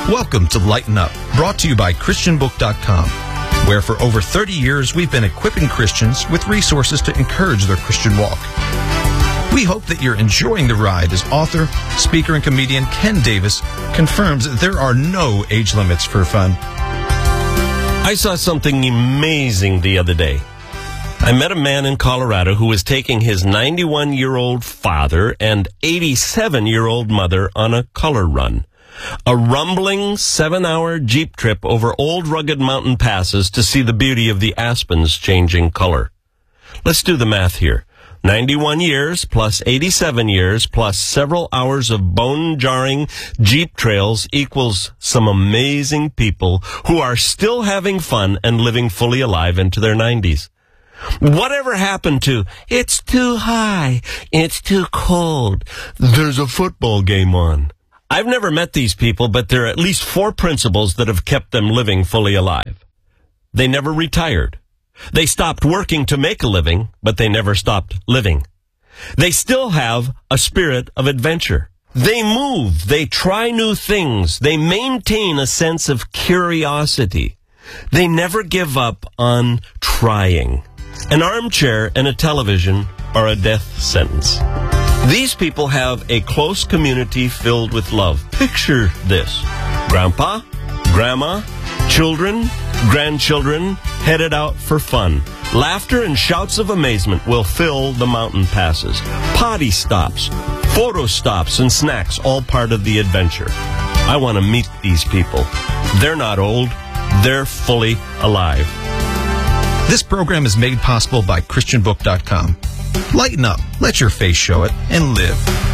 Welcome to Lighten Up, brought to you by ChristianBook.com, where for over 30 years we've been equipping Christians with resources to encourage their Christian walk. We hope that you're enjoying the ride as author, speaker, and comedian Ken Davis confirms that there are no age limits for fun. I saw something amazing the other day. I met a man in Colorado who was taking his 91-year-old father and 87-year-old mother on a color run. A rumbling 7-hour Jeep trip over old rugged mountain passes to see the beauty of the aspens changing color. Let's do the math here. 91 years plus 87 years plus several hours of bone-jarring Jeep trails equals some amazing people who are still having fun and living fully alive into their 90s. Whatever happened to, it's too high, it's too cold, there's a football game on? I've never met these people, but there are at least 4 principles that have kept them living fully alive. They never retired. They stopped working to make a living, but they never stopped living. They still have a spirit of adventure. They move. They try new things. They maintain a sense of curiosity. They never give up on trying. An armchair and a television are a death sentence. These people have a close community filled with love. Picture this. Grandpa, Grandma, children, grandchildren headed out for fun. Laughter and shouts of amazement will fill the mountain passes. Potty stops, photo stops, and snacks, all part of the adventure. I want to meet these people. They're not old. They're fully alive. This program is made possible by ChristianBook.com. Lighten up, let your face show it, and live.